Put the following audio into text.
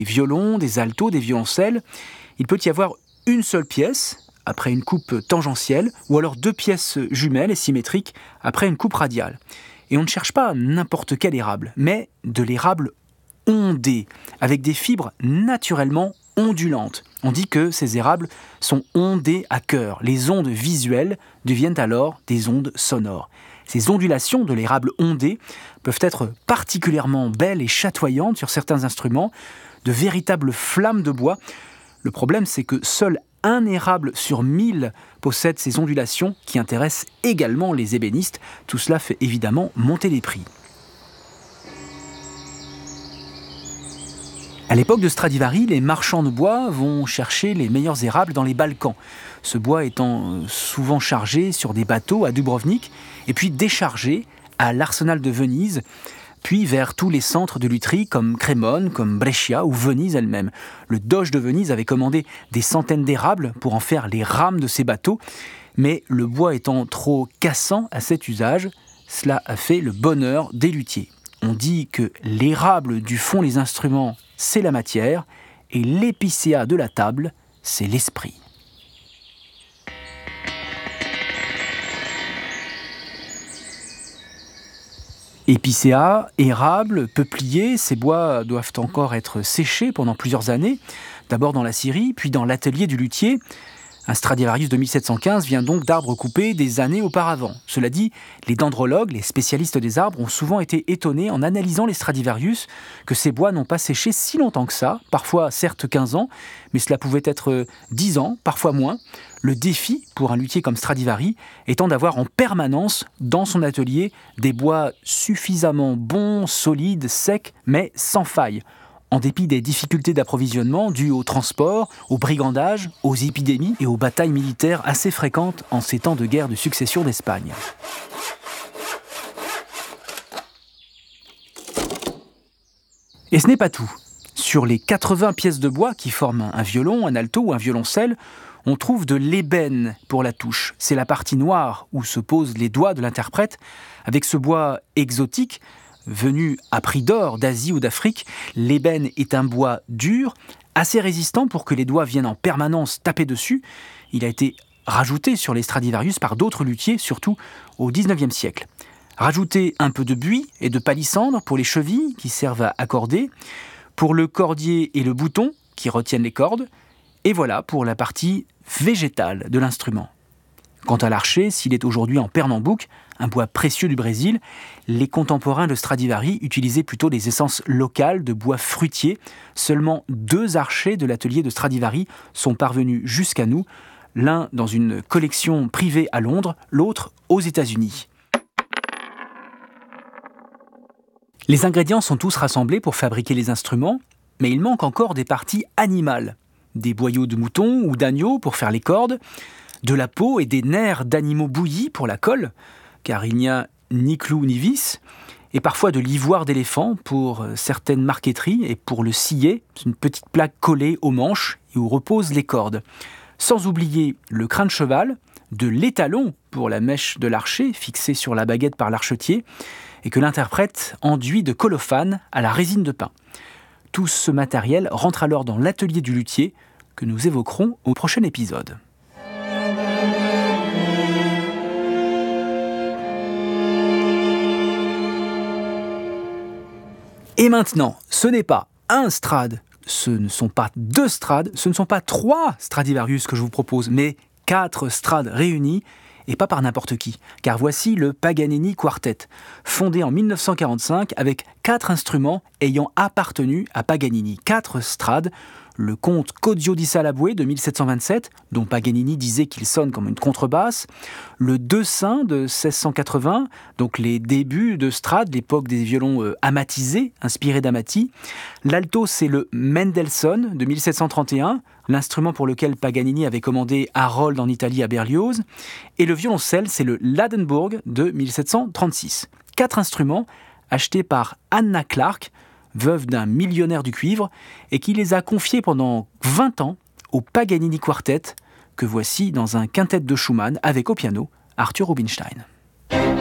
Des violons, des altos, des violoncelles, il peut y avoir une seule pièce, après une coupe tangentielle, ou alors deux pièces jumelles et symétriques, après une coupe radiale. Et on ne cherche pas n'importe quel érable, mais de l'érable ondé, avec des fibres naturellement ondulantes. On dit que ces érables sont ondés à cœur. Les ondes visuelles deviennent alors des ondes sonores. Ces ondulations de l'érable ondé peuvent être particulièrement belles et chatoyantes sur certains instruments, de véritables flammes de bois. Le problème, c'est que seul un érable sur 1000 possède ces ondulations qui intéressent également les ébénistes. Tout cela fait évidemment monter les prix. À l'époque de Stradivari, les marchands de bois vont chercher les meilleurs érables dans les Balkans. Ce bois étant souvent chargé sur des bateaux à Dubrovnik et puis déchargé à l'arsenal de Venise, puis vers tous les centres de lutherie comme Crémone, comme Brescia ou Venise elle-même. Le doge de Venise avait commandé des centaines d'érables pour en faire les rames de ses bateaux, mais le bois étant trop cassant à cet usage, cela a fait le bonheur des luthiers. On dit que l'érable du fond des instruments, c'est la matière, et l'épicéa de la table, c'est l'esprit. Épicéa, érable, peuplier, ces bois doivent encore être séchés pendant plusieurs années, d'abord dans la scierie, puis dans l'atelier du luthier. Un Stradivarius de 1715 vient donc d'arbres coupés des années auparavant. Cela dit, les dendrologues, les spécialistes des arbres, ont souvent été étonnés en analysant les Stradivarius que ces bois n'ont pas séché si longtemps que ça, parfois certes 15 ans, mais cela pouvait être 10 ans, parfois moins. Le défi pour un luthier comme Stradivari étant d'avoir en permanence dans son atelier des bois suffisamment bons, solides, secs, mais sans faille. En dépit des difficultés d'approvisionnement dues au transport, au brigandage, aux épidémies et aux batailles militaires assez fréquentes en ces temps de guerre de succession d'Espagne. Et ce n'est pas tout. Sur les 80 pièces de bois qui forment un violon, un alto ou un violoncelle, on trouve de l'ébène pour la touche. C'est la partie noire où se posent les doigts de l'interprète. Avec ce bois exotique, venu à prix d'or d'Asie ou d'Afrique, l'ébène est un bois dur, assez résistant pour que les doigts viennent en permanence taper dessus. Il a été rajouté sur les Stradivarius par d'autres luthiers, surtout au XIXe siècle. Rajouter un peu de buis et de palissandre pour les chevilles qui servent à accorder, pour le cordier et le bouton qui retiennent les cordes, et voilà pour la partie végétale de l'instrument. Quant à l'archet, s'il est aujourd'hui en pernambouc, un bois précieux du Brésil, les contemporains de Stradivari utilisaient plutôt des essences locales de bois fruitiers. Seulement 2 archets de l'atelier de Stradivari sont parvenus jusqu'à nous, l'un dans une collection privée à Londres, l'autre aux États-Unis. Les ingrédients sont tous rassemblés pour fabriquer les instruments, mais il manque encore des parties animales. Des boyaux de mouton ou d'agneau pour faire les cordes, de la peau et des nerfs d'animaux bouillis pour la colle, car il n'y a ni clou ni vis, et parfois de l'ivoire d'éléphant pour certaines marqueteries et pour le sillet, c'est une petite plaque collée aux manches et où reposent les cordes. Sans oublier le crin de cheval, de l'étalon pour la mèche de l'archet fixée sur la baguette par l'archetier, et que l'interprète enduit de colophane à la résine de pin. Tout ce matériel rentre alors dans l'atelier du luthier que nous évoquerons au prochain épisode. Et maintenant, ce n'est pas un Strad, ce ne sont pas 2 Strad, ce ne sont pas 3 Stradivarius que je vous propose, mais 4 Strad réunis, et pas par n'importe qui, car voici le Paganini Quartet, fondé en 1945 avec 4 instruments ayant appartenu à Paganini, 4 Strad, le conte Codio di Salabue de 1727, dont Paganini disait qu'il sonne comme une contrebasse, le Deux-Saints de 1680, donc les débuts de Strad, l'époque des violons amatisés, inspirés d'Amati. L'alto, c'est le Mendelssohn de 1731, l'instrument pour lequel Paganini avait commandé Harold en Italie à Berlioz. Et le violoncelle, c'est le Ladenburg de 1736. 4 instruments achetés par Anna Clark, veuve d'un millionnaire du cuivre, et qui les a confiés pendant 20 ans au Paganini Quartet, que voici dans un quintet de Schumann avec au piano Arthur Rubinstein.